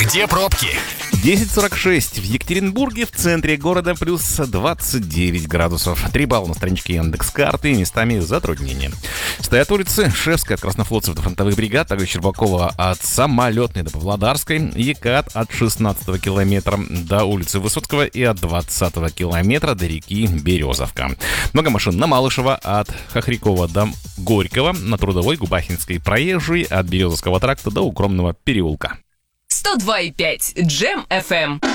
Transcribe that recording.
Где пробки? 10:46 в Екатеринбурге, в центре города, плюс 29 градусов. 3 балла на страничке Яндекс.Карты, местами затруднения. Стоят улицы Шевская от Краснофлотцев до фронтовых бригад, также Щербакова от Самолетной до Павлодарской, Екат от 16 километра до улицы Высоцкого и от 20 километра до реки Березовка. Много машин на Малышева от Хохрякова до Горького, на Трудовой, Губахинской, Проезжей, от Березовского тракта до Укромного переулка. 102,5 Джем FM.